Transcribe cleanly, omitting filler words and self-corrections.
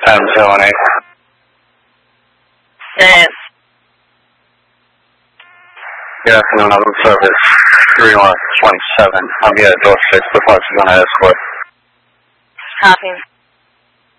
M08. Yes. Good afternoon, I'm room service 3127. I'm here at door 6, the parts is on escort. Copy.